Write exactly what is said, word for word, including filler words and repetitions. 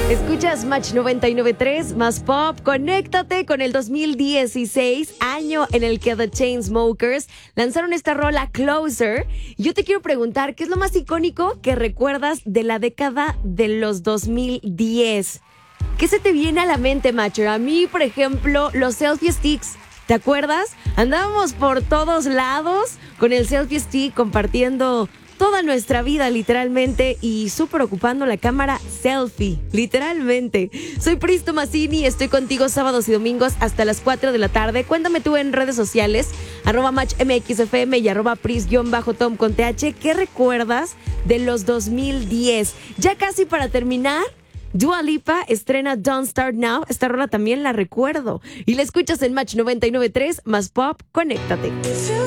Escuchas Match noventa y nueve punto tres más Pop. Conéctate con el dos mil dieciséis, año en el que The Chainsmokers lanzaron esta rola Closer. Yo te quiero preguntar, ¿qué es lo más icónico que recuerdas de la década de los dos mil diez? ¿Qué se te viene a la mente, Matcher? A mí, por ejemplo, los selfie sticks. ¿Te acuerdas? Andábamos por todos lados con el selfie stick compartiendo toda nuestra vida, literalmente, y súper ocupando la cámara selfie, literalmente. Soy Pris Tomasini y estoy contigo sábados y domingos hasta las cuatro de la tarde. Cuéntame tú en redes sociales, arroba matchmxfm y arroba pris-tom con th, ¿qué recuerdas de los dos mil diez? Ya casi para terminar, Dua Lipa estrena Don't Start Now. Esta rola también la recuerdo. Y la escuchas en Match noventa y nueve punto tres más Pop. Conéctate.